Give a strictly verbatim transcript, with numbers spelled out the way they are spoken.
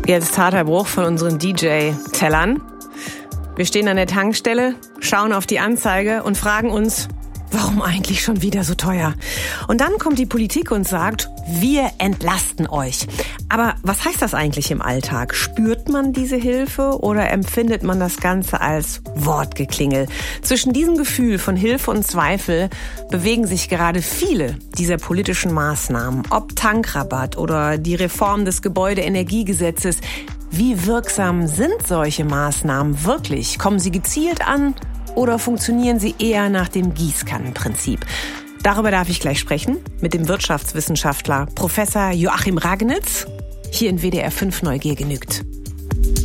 Jetzt harter Bruch von unseren D J-Tellern. Wir stehen an der Tankstelle, schauen auf die Anzeige und fragen uns, warum eigentlich schon wieder so teuer? Und dann kommt die Politik und sagt, wir entlasten euch. Aber was heißt das eigentlich im Alltag? Spürt man diese Hilfe oder empfindet man das Ganze als Wortgeklingel? Zwischen diesem Gefühl von Hilfe und Zweifel bewegen sich gerade viele dieser politischen Maßnahmen. Ob Tankrabatt oder die Reform des Gebäudeenergiegesetzes. Wie wirksam sind solche Maßnahmen wirklich? Kommen sie gezielt an? Oder funktionieren sie eher nach dem Gießkannenprinzip? Darüber darf ich gleich sprechen mit dem Wirtschaftswissenschaftler Professor Joachim Ragnitz hier in W D R fünf Neugier genügt.